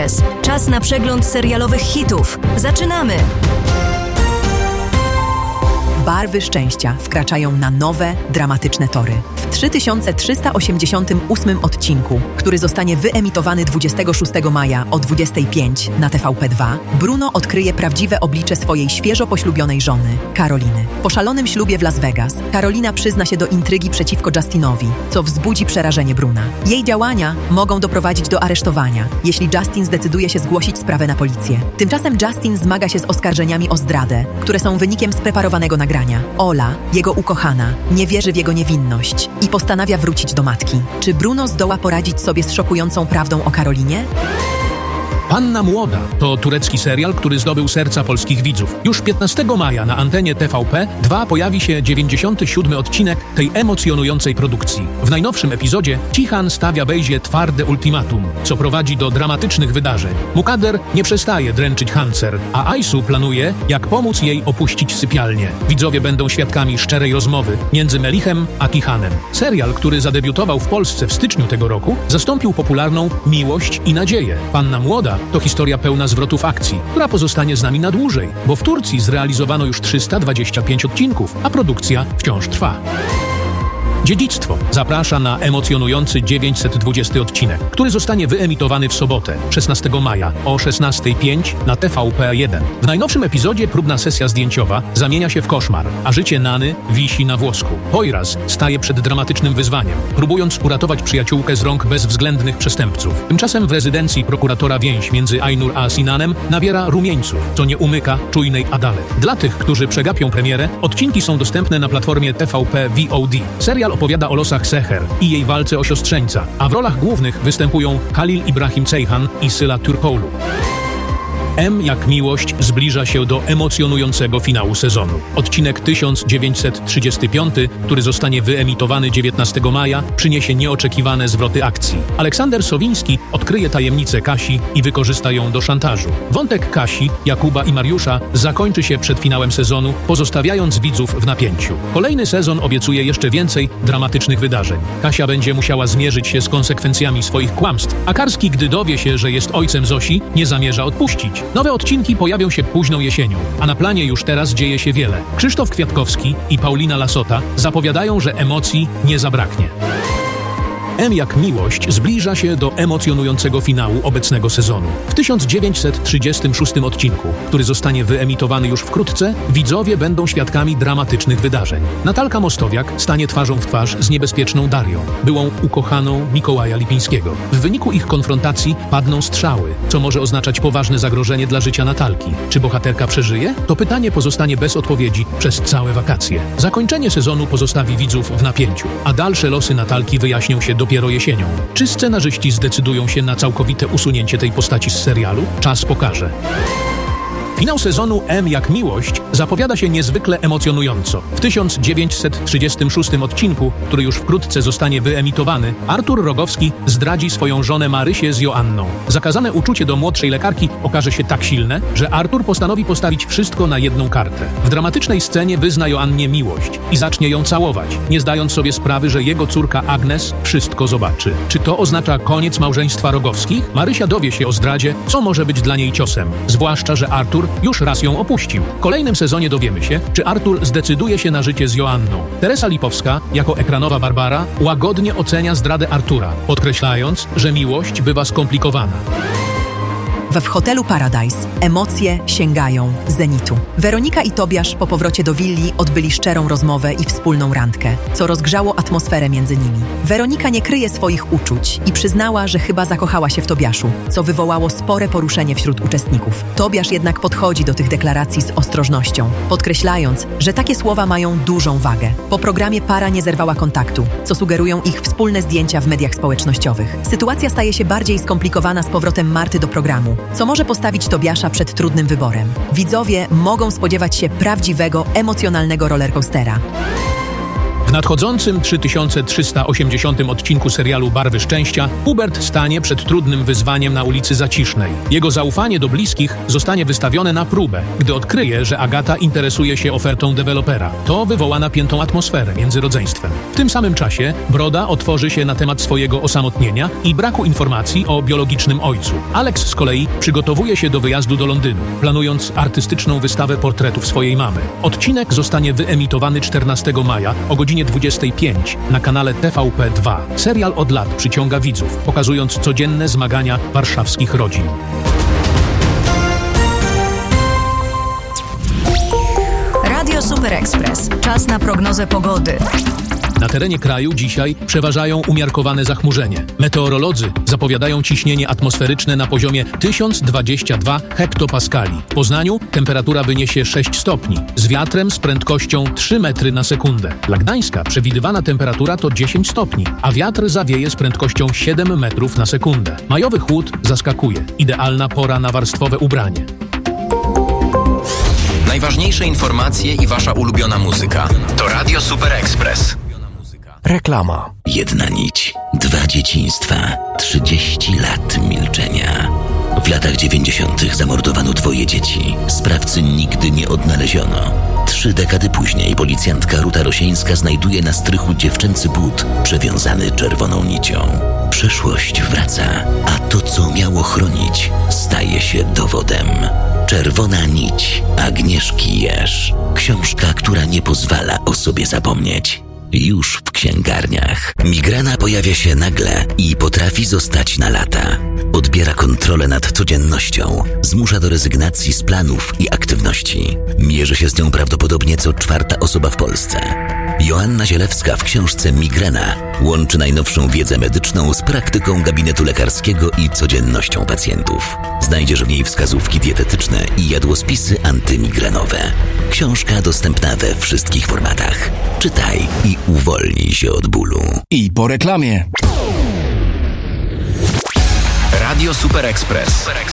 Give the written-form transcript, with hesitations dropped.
Express. Czas na przegląd serialowych hitów. Zaczynamy! Barwy szczęścia wkraczają na nowe, dramatyczne tory. W 3388 odcinku, który zostanie wyemitowany 26 maja o 25 na TVP2, Bruno odkryje prawdziwe oblicze swojej świeżo poślubionej żony, Karoliny. Po szalonym ślubie w Las Vegas, Karolina przyzna się do intrygi przeciwko Justinowi, co wzbudzi przerażenie Bruna. Jej działania mogą doprowadzić do aresztowania, jeśli Justin zdecyduje się zgłosić sprawę na policję. Tymczasem Justin zmaga się z oskarżeniami o zdradę, które są wynikiem spreparowanego nagrania. Ola, jego ukochana, nie wierzy w jego niewinność i postanawia wrócić do matki. Czy Bruno zdoła poradzić sobie z szokującą prawdą o Karolinie? Panna Młoda to turecki serial, który zdobył serca polskich widzów. Już 15 maja na antenie TVP2 pojawi się 97. odcinek tej emocjonującej produkcji. W najnowszym epizodzie Cihan stawia Bejzie twarde ultimatum, co prowadzi do dramatycznych wydarzeń. Mukader nie przestaje dręczyć Hancer, a Aysu planuje, jak pomóc jej opuścić sypialnię. Widzowie będą świadkami szczerej rozmowy między Melichem a Cihanem. Serial, który zadebiutował w Polsce w styczniu tego roku, zastąpił popularną Miłość i nadzieję. Panna Młoda to historia pełna zwrotów akcji, która pozostanie z nami na dłużej, bo w Turcji zrealizowano już 325 odcinków, a produkcja wciąż trwa. Dziedzictwo zaprasza na emocjonujący 920 odcinek, który zostanie wyemitowany w sobotę, 16 maja o 16:05 na TVP1. W najnowszym epizodzie próbna sesja zdjęciowa zamienia się w koszmar, a życie Nany wisi na włosku. Poyraz staje przed dramatycznym wyzwaniem, próbując uratować przyjaciółkę z rąk bezwzględnych przestępców. Tymczasem w rezydencji prokuratora więź między Aynur a Sinanem nabiera rumieńców, co nie umyka czujnej Adale. Dla tych, którzy przegapią premierę, odcinki są dostępne na platformie TVP VOD. Serial opowiada o losach Seher i jej walce o siostrzeńca, a w rolach głównych występują Halil Ibrahim Ceyhan i Syla Türkoğlu. M jak miłość zbliża się do emocjonującego finału sezonu. Odcinek 1935, który zostanie wyemitowany 19 maja, przyniesie nieoczekiwane zwroty akcji. Aleksander Sowiński odkryje tajemnicę Kasi i wykorzysta ją do szantażu. Wątek Kasi, Jakuba i Mariusza zakończy się przed finałem sezonu, pozostawiając widzów w napięciu. Kolejny sezon obiecuje jeszcze więcej dramatycznych wydarzeń. Kasia będzie musiała zmierzyć się z konsekwencjami swoich kłamstw, a Karski, gdy dowie się, że jest ojcem Zosi, nie zamierza odpuścić. Nowe odcinki pojawią się późną jesienią, a na planie już teraz dzieje się wiele. Krzysztof Kwiatkowski i Paulina Lasota zapowiadają, że emocji nie zabraknie. M jak miłość zbliża się do emocjonującego finału obecnego sezonu. W 1936 odcinku, który zostanie wyemitowany już wkrótce, widzowie będą świadkami dramatycznych wydarzeń. Natalka Mostowiak stanie twarzą w twarz z niebezpieczną Darią, byłą ukochaną Mikołaja Lipińskiego. W wyniku ich konfrontacji padną strzały, co może oznaczać poważne zagrożenie dla życia Natalki. Czy bohaterka przeżyje? To pytanie pozostanie bez odpowiedzi przez całe wakacje. Zakończenie sezonu pozostawi widzów w napięciu, a dalsze losy Natalki wyjaśnią się dopiero jesienią. Czy scenarzyści zdecydują się na całkowite usunięcie tej postaci z serialu? Czas pokaże. Finał sezonu M jak miłość zapowiada się niezwykle emocjonująco. W 1936 odcinku, który już wkrótce zostanie wyemitowany, Artur Rogowski zdradzi swoją żonę Marysię z Joanną. Zakazane uczucie do młodszej lekarki okaże się tak silne, że Artur postanowi postawić wszystko na jedną kartę. W dramatycznej scenie wyzna Joannie miłość i zacznie ją całować, nie zdając sobie sprawy, że jego córka Agnes wszystko zobaczy. Czy to oznacza koniec małżeństwa Rogowskich? Marysia dowie się o zdradzie, co może być dla niej ciosem, zwłaszcza że Artur już raz ją opuścił. W kolejnym sezonie dowiemy się, czy Artur zdecyduje się na życie z Joanną. Teresa Lipowska, jako ekranowa Barbara, łagodnie ocenia zdradę Artura, podkreślając, że miłość bywa skomplikowana. W hotelu Paradise emocje sięgają zenitu. Weronika i Tobiasz po powrocie do willi odbyli szczerą rozmowę i wspólną randkę, co rozgrzało atmosferę między nimi. Weronika nie kryje swoich uczuć i przyznała, że chyba zakochała się w Tobiaszu, co wywołało spore poruszenie wśród uczestników. Tobiasz jednak podchodzi do tych deklaracji z ostrożnością, podkreślając, że takie słowa mają dużą wagę. Po programie para nie zerwała kontaktu, co sugerują ich wspólne zdjęcia w mediach społecznościowych. Sytuacja staje się bardziej skomplikowana z powrotem Marty do programu, co może postawić Tobiasza przed trudnym wyborem. Widzowie mogą spodziewać się prawdziwego, emocjonalnego rollercoastera. W nadchodzącym 3380 odcinku serialu Barwy Szczęścia Hubert stanie przed trudnym wyzwaniem na ulicy Zacisznej. Jego zaufanie do bliskich zostanie wystawione na próbę, gdy odkryje, że Agata interesuje się ofertą dewelopera. To wywoła napiętą atmosferę między rodzeństwem. W tym samym czasie Broda otworzy się na temat swojego osamotnienia i braku informacji o biologicznym ojcu. Alex z kolei przygotowuje się do wyjazdu do Londynu, planując artystyczną wystawę portretów swojej mamy. Odcinek zostanie wyemitowany 14 maja o godzinie 25 na kanale TVP2. Serial od lat przyciąga widzów, pokazując codzienne zmagania warszawskich rodzin. Radio Super Express. Czas na prognozę pogody. Na terenie kraju dzisiaj przeważają umiarkowane zachmurzenie. Meteorolodzy zapowiadają ciśnienie atmosferyczne na poziomie 1022 hektopaskali. W Poznaniu temperatura wyniesie 6 stopni, z wiatrem z prędkością 3 metry na sekundę. Dla Gdańska przewidywana temperatura to 10 stopni, a wiatr zawieje z prędkością 7 metrów na sekundę. Majowy chłód zaskakuje. Idealna pora na warstwowe ubranie. Najważniejsze informacje i wasza ulubiona muzyka. To Radio Super Express. Reklama. Jedna nić, 2 dzieciństwa, 30 lat milczenia. W latach 90. zamordowano 2 dzieci. Sprawcy nigdy nie odnaleziono. 3 dekady później policjantka Ruta Rosieńska znajduje na strychu dziewczęcy but przewiązany czerwoną nicią. Przeszłość wraca, a to, co miało chronić, staje się dowodem. Czerwona nić Agnieszki Jerz. Książka, która nie pozwala o sobie zapomnieć. Już w księgarniach. Migrena pojawia się nagle i potrafi zostać na lata. Odbiera kontrolę nad codziennością, zmusza do rezygnacji z planów i aktywności. Mierzy się z nią prawdopodobnie co 4. osoba w Polsce. Joanna Zielewska w książce Migrena łączy najnowszą wiedzę medyczną z praktyką gabinetu lekarskiego i codziennością pacjentów. Znajdziesz w niej wskazówki dietetyczne i jadłospisy antymigrenowe. Książka dostępna we wszystkich formatach. Czytaj i uwolnij się od bólu. I po reklamie. Radio Super Express.